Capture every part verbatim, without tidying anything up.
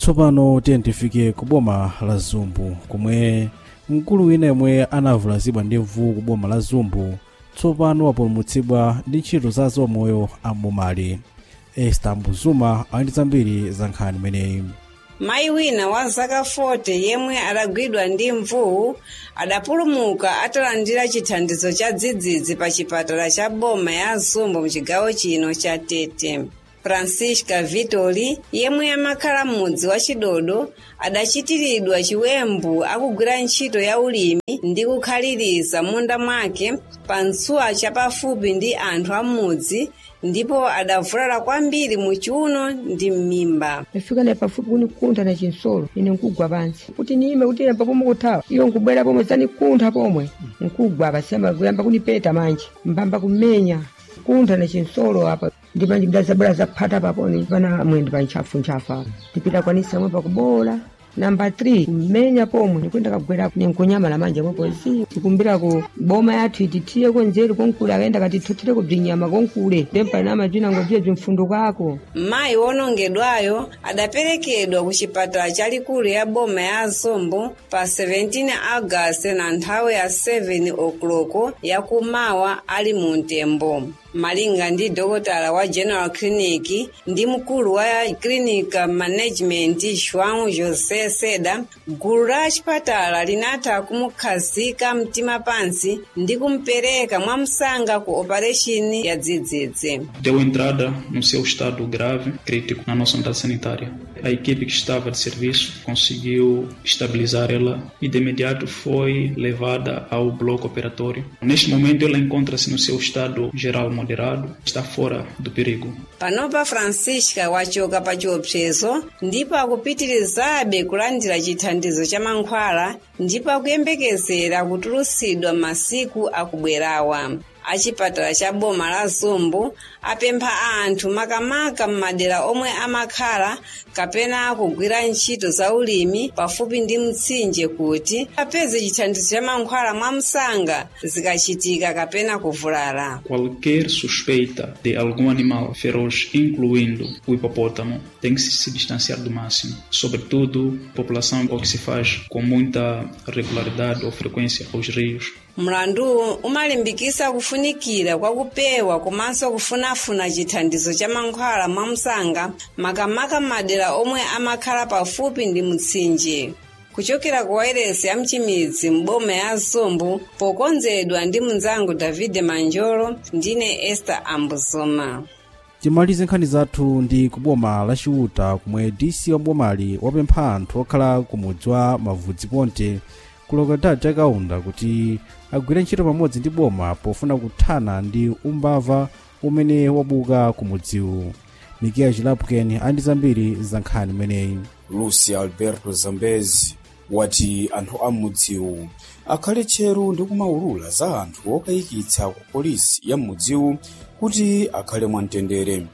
Tsopano tiyendifike ku boma la Zumbu kumwe mkulu wina yemwe anavulazidwa ndi mvuwu ku boma la Zumbu tsopano wapulumutsidwa ndi ntchito za zamoyo am'bomali. Esther Mbuzuma ali ndi zambiri za nkhani imeneyi. Mayi wina wa zaka forty yemwe adagwidwa ndi mvuwu adapulumuka atalandira chithandizo cha dzidzidzi pa chipatala cha boma ya Zumbu mchigawo chino cha Tete. Francisca Vitori yemwe amakhala m'mudzi wa Chidodo adachitiridwa chiwembu akugwira ntchito ya ulimi ndi kukhaliriza munda mwake pa ntsuwa chapafupi ndi anthu am'mudzi ndipo adavulala kwambiri mu chiuno ndi m'mimba. Ndafika na pafupi kunikuntha na chinsolo ine nkugwa pansi kuti nime kuti yamba pomwe kuthawa iyo nkubwera pomwe zanikuntha pomwe nkugwa pasiyamba kuyamba kunipeta manje mbamba kumenya kuntha na chinsolo apa ndi manje ndazabula zaphata paponi pana mwendo pa ntchafu ntchafu apa ndipita kwanisa mwe pakubola. Namba three kumenya pomwe nikwenda kagwera nkunyama la manje mwepo zi tikumbira ku boma yathu ititiye konzeri konkule akaenda katithotire ku bzinyama konkule tempa na majina ngodziwe bzimfundo kako. Mayi wonongedwayo adaperekedwa ku chipatala chalikulu ya boma ya Zumbu pa seventeen August na nthawi ya seven o'clock ya kumawa ali mu mtembo. Malinga ndi dokotala wa General Clinic ndi mkulu wa Clinic Management João José Seda, gulu la chipatala linatha kumukhazika mtima pansi ndi kumpereka mwamsanga ku operation ya dzidzidzi. Deu entrada no seu estado grave, crítico, na nossa unidade sanitária. A equipe que estava de serviço conseguiu estabilizar ela e de imediato foi levada ao bloco operatório. Neste momento ela encontra-se no seu estado geral moderado, está fora do perigo. Panopa Francisca wachoka pa chiopsezo ndipo akupitirizabe kulandira chithandizo cha mankhwala ndipo akuyembekezera kutulutsidwa masiku akubwerawa. Achipatala cha boma la Zumbu apempha anthu makamaka m'madera omwe amakhala kapena kugwira ntchito za ulimi pafupi ndi mtsinje kuti apeze chithandizo cha mankhwala mwamsanga zikachitika kapena kuvulala. Qualquer suspeita de algum animal feroz, incluindo o hipopótamo, tem que se distanciar do máximo. Sobretudo, a população que se faz com muita regularidade ou frequência aos rios. Mlandu umalimbikisa kufunikira kwa kupewa komanso kufunafuna chithandizo cha mankhwala mwamsanga makamaka madera omwe amakhala pafupi ndi mtsinje. Kuchokera ku wairesi ya mchimidzi mboma ya Zumbu pokonzedwa ndi mnzangu David Manjolo ndine Esther Ambuzoma. Timalize nkhani zathu ndi kuboma la Chiuta kumwe D C wa bomali wapempha anthu okhala kumudzi wa Mavudzi Ponte kulokota chakaunda kuti agwire ntchito pamodzi ndi boma pofuna kuthana ndi umbava umene wabuka kumudziwu. Mikia Chilapukeni andi zambiri za nkhani imeneyi. Lucia Alberto Zambezi wati anthu amudziwu akhale tcheru ndi kumaulula za anthu okayikitsa ku polisi ya mudziwu kuti akhale mwamtendere.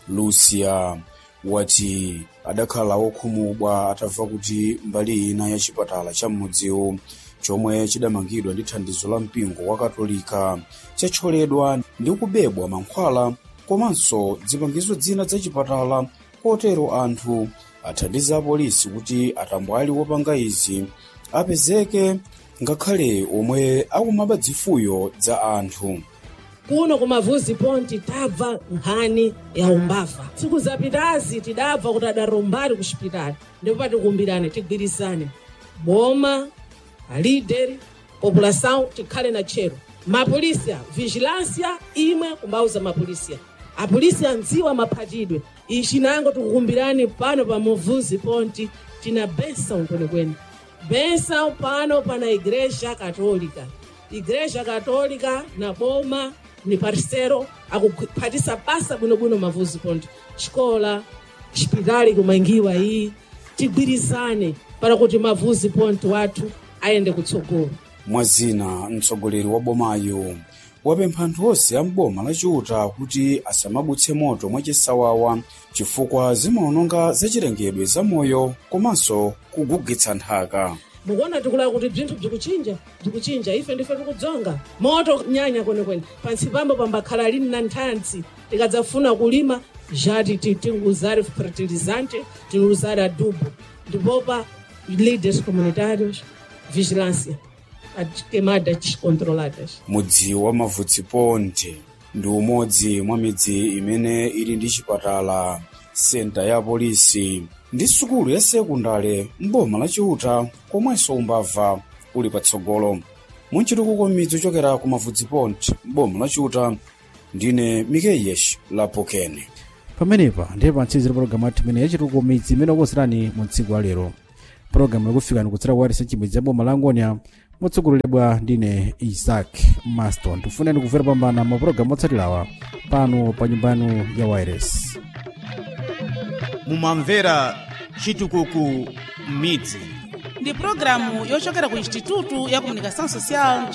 Lucia wati adakhala wokhumudwa atamva kuti mbali ina ya chipatala cha mudziwu chomwe chidamangidwa ndi thandizo la mpingo wa Katolika chathyoledwa ndi kubebwa mankhwala komanso zipangizo zina za chipatala, kotero anthu athandiza polisi kuti atambwali wopanga izi apezeke ngakhale omwe akumaba zifuyo za anthu. Kuno ku Mavudzi Ponte tabva nkhani ya umbava. Tsiku zapitazi tidabva kuti adarombali ku xipitali ndipo patikumbirane tigwirizane boma alideri população tikhale na tchero. Mapolisia vigilância imwe kumbauza mapolisia apolisia ndziwa maphatidwe ichi nango tikukumbirani pano pa Mavudzi Ponte tina benção kwenekwene. Benção pano pana igreja katolika igreja katolika na boma ni parceiro akuphatisa basa bwinobwino Mavudzi Ponte. Xikola xipitali kumangiwa iyi tigwirizane para kuti Mavudzi Ponte wathu aende kutsogolo. Mwazina mtsogoleri wa bomayo wapempha anthu onse amboma la Chiuta kuti asamabutse moto mwachisawawa chifukwa zimaononga zachilengedwe za moyo komanso kugugitsa nthaka. Mukuona tikula kuti bzinthu bzikuchinja bzikuchinja ife ndife tikudzonga moto nyanya kwenekwene pansi pambo pambakhala lini na nthansi tikadzafuna kulima já usar fertilizante, usar adubo, depois líderes comunitários, vigilância, as queimadas descontroladas. Mudzi wa Mavudziponte ndi umodzi mwa midzi imene ili ndi chipatala, senta ya polisi ndi sukulu ya sekundale m'boma la Chiuta, komwenso umbava uli patsogolo. Munchitukuko midzi ochokera ku Mavudziponte m'boma la Chiuta, ndine Mikeyesh Lapokene. Pamenepa ndiye pantsizira pologalamu yathu imene yachitukuko midzi imene akukonzerani mu tsiku la lero. Pologalamu ikufikani kudzera kuwailesi chimidzi ya boma la Angonia, motsogoleredwa ndine Isaac Maston. Tifuneni kumvera pambana mapulogalamu otsatirawa pano pa nyumba yanu ya wailesi. Mumamvera chitukuko midzi ndi programu yochokera ku Instituto ya Comunicação Social